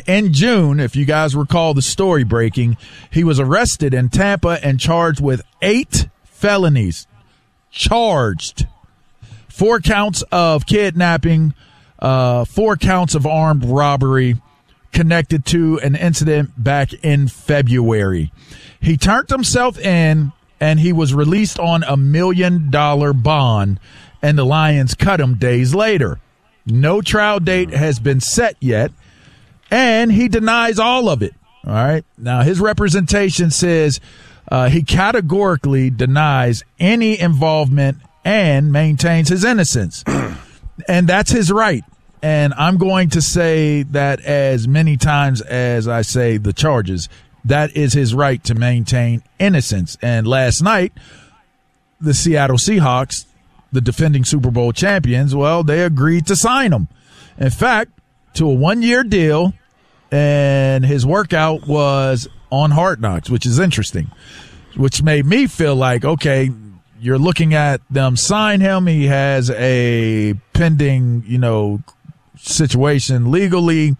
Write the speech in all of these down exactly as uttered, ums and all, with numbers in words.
in June, if you guys recall the story breaking, he was arrested in Tampa and charged with eight felonies. Charged. Four counts of kidnapping, uh, four counts of armed robbery connected to an incident back in February. He turned himself in, and he was released on a million dollar bond, and the Lions cut him days later. No trial date has been set yet, and he denies all of it. All right. Now, his representation says uh, he categorically denies any involvement and maintains his innocence. And that's his right. And I'm going to say that as many times as I say the charges, that is his right to maintain innocence. And last night, the Seattle Seahawks, the defending Super Bowl champions, well, they agreed to sign him. In fact, to a one-year deal, and his workout was on Hard Knocks, which is interesting, which made me feel like, okay, you're looking at them sign him. He has a pending, you know, situation legally.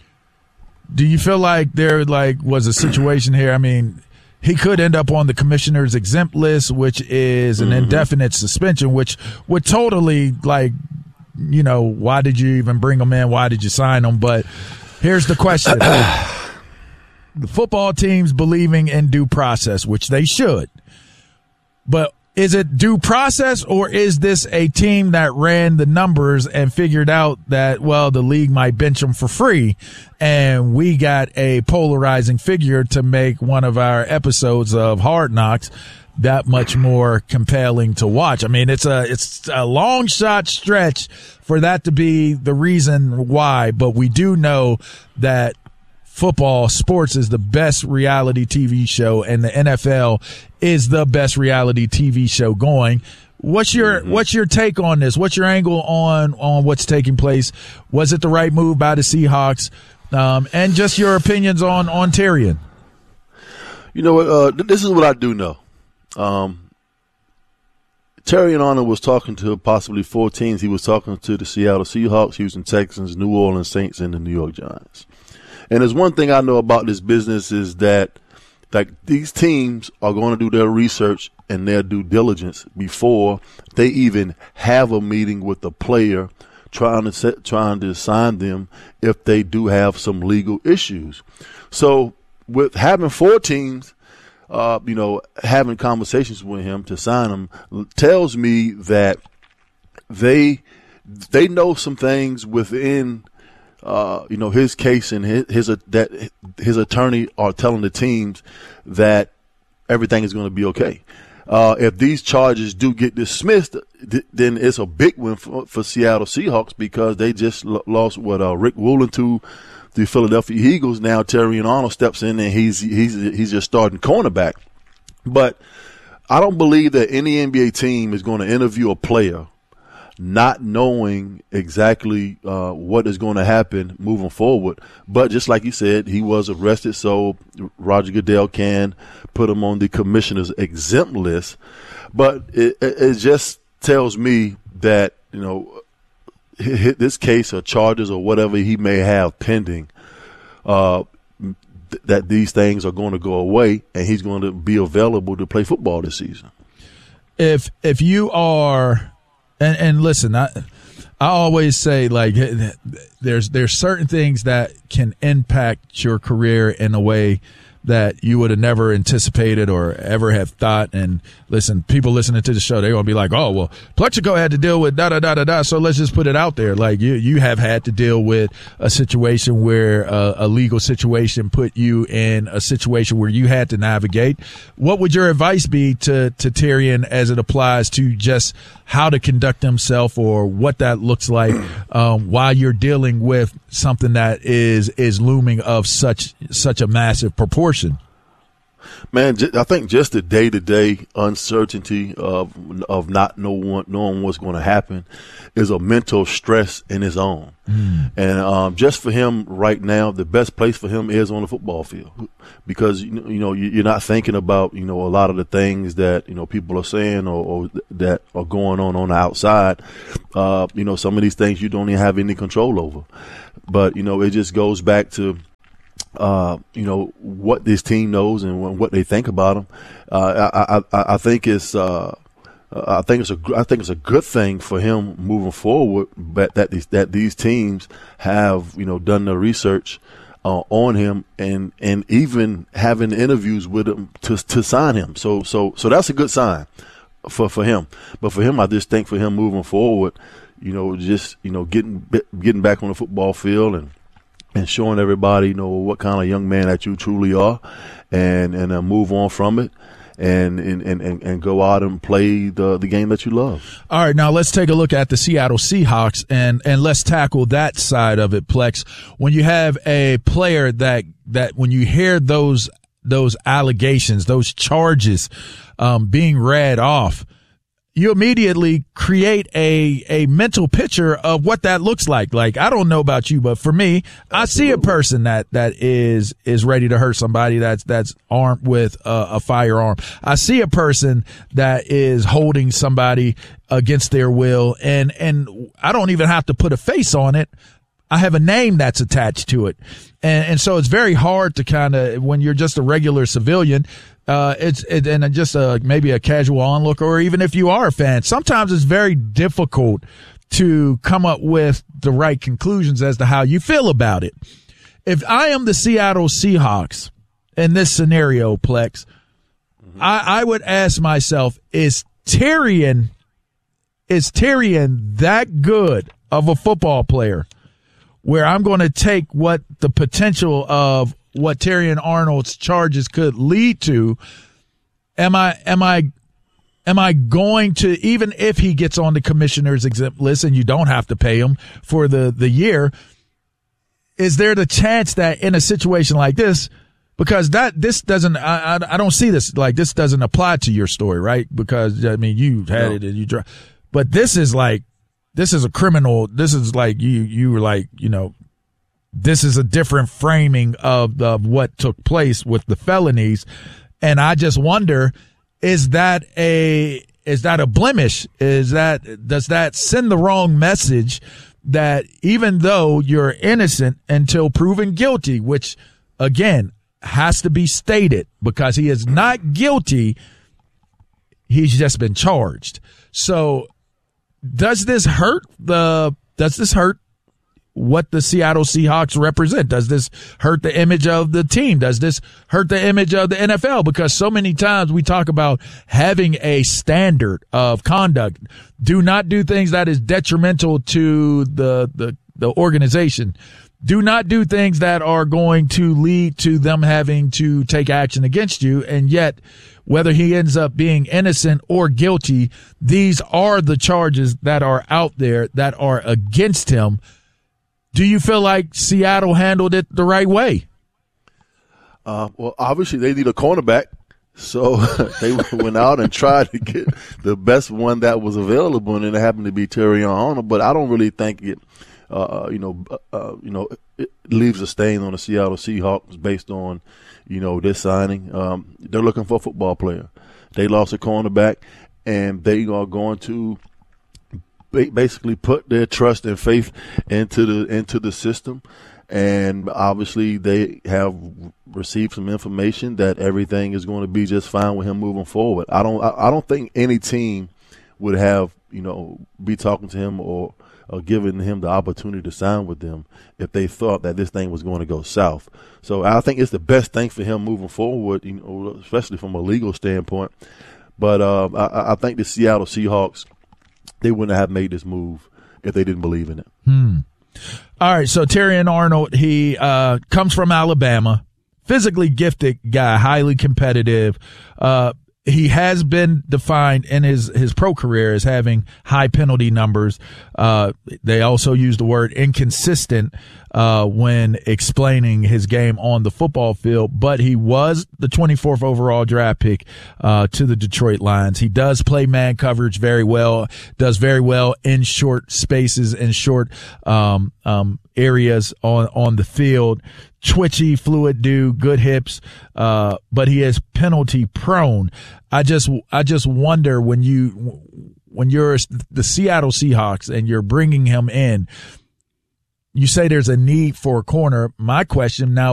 Do you feel like there like was a situation here? I mean, he could end up on the commissioner's exempt list, which is an mm-hmm. indefinite suspension, which would totally like, you know, why did you even bring him in? Why did you sign him? But here's the question. The football team's believing in due process, which they should. But is it due process, or is this a team that ran the numbers and figured out that, well, the league might bench them for free, and we got a polarizing figure to make one of our episodes of Hard Knocks that much more compelling to watch? I mean, it's a it's a long shot stretch for that to be the reason why, but we do know that football, sports is the best reality T V show, and the N F L is the best reality T V show going. What's your mm-hmm. what's your take on this? What's your angle on on what's taking place? Was it the right move by the Seahawks? Um, and just your opinions on on Terrion. You know what? Uh, this is what I do know. Um, Terrion Arnold was talking to possibly four teams. He was talking to the Seattle Seahawks, Houston Texans, New Orleans Saints, and the New York Giants. And there's one thing I know about this business is that like these teams are going to do their research and their due diligence before they even have a meeting with the player trying to set, trying to sign them if they do have some legal issues. So with having four teams, uh, you know, having conversations with him to sign him tells me that they they know some things within Uh, you know, his case and his, his uh, that his attorney are telling the teams that everything is going to be okay. Uh, if these charges do get dismissed, th- then it's a big win for, for Seattle Seahawks because they just l- lost what uh, Rick Woolen to the Philadelphia Eagles. Now Terrion Arnold steps in and he's he's he's just starting cornerback. But I don't believe that any N B A team is going to interview a player not knowing exactly uh, what is going to happen moving forward. But just like you said, he was arrested, so Roger Goodell can put him on the commissioner's exempt list. But it, it just tells me that, you know, this case or charges or whatever he may have pending, uh, th- that these things are going to go away and he's going to be available to play football this season. If if you are And, and listen, I, I always say, like, there's there's certain things that can impact your career in a way that you would have never anticipated or ever have thought. And listen, people listening to the show, they're going to be like, oh, well, Plexico had to deal with da da da da da. So let's just put it out there. Like you, you have had to deal with a situation where uh, a legal situation put you in a situation where you had to navigate. What would your advice be to, to Terrion as it applies to just how to conduct himself or what that looks like um, while you're dealing with something that is, is looming of such, such a massive proportion? Man, I think just the day-to-day uncertainty of of not knowing, knowing what's going to happen is a mental stress in its own. Mm. And um, just for him right now, the best place for him is on the football field because, you know, you're not thinking about, you know, a lot of the things that, you know, people are saying or, or that are going on on the outside. Uh, you know, some of these things you don't even have any control over. But, you know, it just goes back to uh, you know, what this team knows and what they think about him. Uh, I, I, I think it's, uh, I think it's a, I think it's a good thing for him moving forward, but that these, that these teams have, you know, done the research uh, on him and, and even having interviews with him to, to sign him. So, so, so that's a good sign for, for him. But for him, I just think for him moving forward, you know, just, you know, getting, getting back on the football field and, and showing everybody, you know, what kind of young man that you truly are, and, and uh, move on from it. And, and, and, and go out and play the the game that you love. All right, now let's take a look at the Seattle Seahawks, and, and let's tackle that side of it, Plex. When you have a player that that when you hear those those allegations, those charges um, being read off, you immediately create a a mental picture of what that looks like. Like, I don't know about you, but for me, I see a person that that is is ready to hurt somebody that's that's armed with a, a firearm. I see a person that is holding somebody against their will, and and I don't even have to put a face on it. I have a name that's attached to it. And, and so it's very hard to kind of, when you're just a regular civilian, uh, it's, it, and just a, maybe a casual onlooker, or even if you are a fan, sometimes it's very difficult to come up with the right conclusions as to how you feel about it. If I am the Seattle Seahawks in this scenario, Plex, mm-hmm. I, I would ask myself, is Terrion, is Terrion that good of a football player where I'm going to take what the potential of what Terrion Arnold's charges could lead to? Am I, am I, am I going to, even if he gets on the commissioner's exempt list and you don't have to pay him for the, the year, is there the chance that in a situation like this, because that, this doesn't, I, I, I don't see this, like, this doesn't apply to your story, right? Because, I mean, you've had no. it and you drive, but this is like, this is a criminal. This is like you, you were like, you know, this is a different framing of, of what took place with the felonies. And I just wonder, is that a, is that a blemish? Is that, does that send the wrong message that even though you're innocent until proven guilty, which again has to be stated because he is not guilty, he's just been charged. So, Does this hurt the, does this hurt what the Seattle Seahawks represent? Does this hurt the image of the team? Does this hurt the image of the N F L? Because so many times we talk about having a standard of conduct. Do not do things that is detrimental to the, the, the organization. Do not do things that are going to lead to them having to take action against you. And yet, whether he ends up being innocent or guilty, these are the charges that are out there that are against him. Do you feel like Seattle handled it the right way? Uh, well, obviously they need a cornerback, so they went out and tried to get the best one that was available, and it happened to be Terrion Arnold. But I don't really think it, uh, you know, uh, you know, it leaves a stain on the Seattle Seahawks based on, you know, this signing. Um, they're looking for a football player. They lost a cornerback, and they are going to basically put their trust and faith into the into the system. And obviously, they have received some information that everything is going to be just fine with him moving forward. I don't. I, I don't think any team would have, you know, be talking to him or. or giving him the opportunity to sign with them if they thought that this thing was going to go south. So I think it's the best thing for him moving forward, you know, especially from a legal standpoint. But uh, I, I think the Seattle Seahawks, they wouldn't have made this move if they didn't believe in it. Hmm. All right, so Terrion Arnold, he uh, comes from Alabama, physically gifted guy, highly competitive. Uh, He has been defined in his, his pro career as having high penalty numbers. Uh, they also use the word inconsistent, uh, when explaining his game on the football field, but he was the twenty-fourth overall draft pick, uh, to the Detroit Lions. He does play man coverage very well, does very well in short spaces and short, um, um, areas on, on the field. Twitchy, fluid dude, good hips, uh, but he is penalty prone. I just, I just wonder when you, when you're the Seattle Seahawks and you're bringing him in, you say there's a need for a corner. My question now